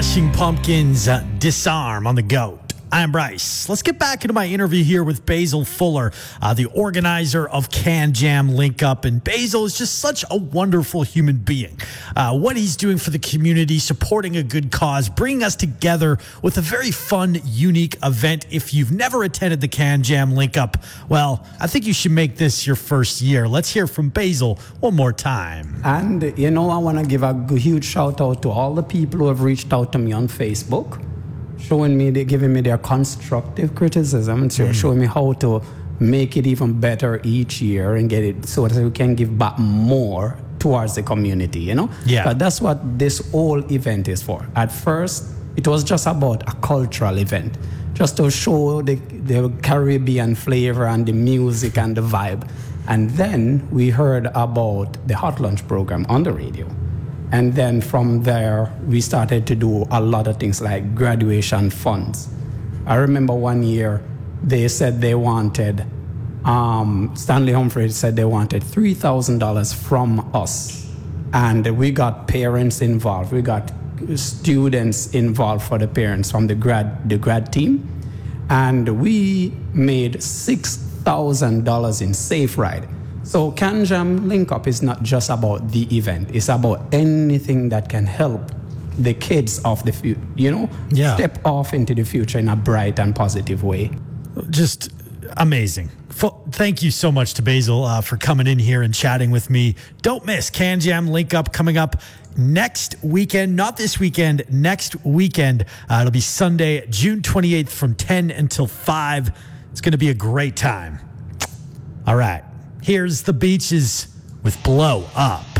Smashing Pumpkins, Disarm on the GOAT. I'm Bryce. Let's get back into my interview here with Basil Fuller, the organizer of Can Jam Link Up. And Basil is just such a wonderful human being. What he's doing for the community, supporting a good cause, bringing us together with a very fun, unique event. If you've never attended the Can Jam Link Up, well, I think you should make this your first year. Let's hear from Basil one more time. And, I want to give a huge shout out to all the people who have reached out to me on Facebook, giving me their constructive criticism and showing me how to make it even better each year and get it so that we can give back more towards the community, Yeah. But that's what this whole event is for. At first, it was just about a cultural event, just to show the Caribbean flavor and the music and the vibe. And then we heard about the Hot Lunch program on the radio. And then from there, we started to do a lot of things like graduation funds. I remember one year, they said they wanted, Stanley Humphrey said they wanted $3,000 from us. And we got parents involved. We got students involved for the parents from the grad team. And we made $6,000 in Safe Ride. So Can Jam Link Up is not just about the event. It's about anything that can help the kids of the future, step off into the future in a bright and positive way. Just amazing. Thank you so much to Basil for coming in here and chatting with me. Don't miss Can Jam Link Up coming up next weekend, not this weekend, next weekend. It'll be Sunday, June 28th from 10 until 5. It's going to be a great time. All right. Here's the Beaches with Blow Up.